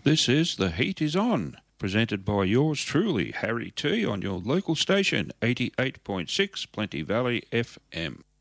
This is The Heat Is On, presented by yours truly, Harry T, on your local station, 88.6 Plenty Valley FM.